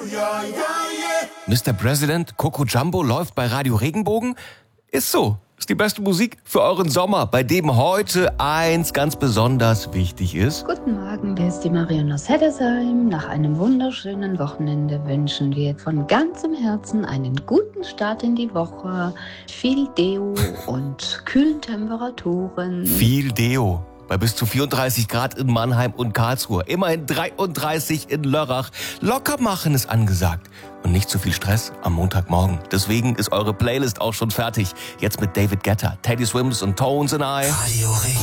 Mr. President, Coco Jumbo läuft bei Radio Regenbogen? Ist so. Ist die beste Musik für euren Sommer, bei dem heute eins ganz besonders wichtig ist. Guten Morgen, hier ist die Marion aus Heddesheim. Nach einem wunderschönen Wochenende wünschen wir von ganzem Herzen einen guten Start in die Woche. Viel Deo und kühlen Temperaturen. Viel Deo. Bei bis zu 34 Grad in Mannheim und Karlsruhe. Immerhin 33 in Lörrach. Locker machen ist angesagt. Und nicht zu viel Stress am Montagmorgen. Deswegen ist eure Playlist auch schon fertig. Jetzt mit David Guetta, Teddy Swims und Tones and I. Radio Regenbogen.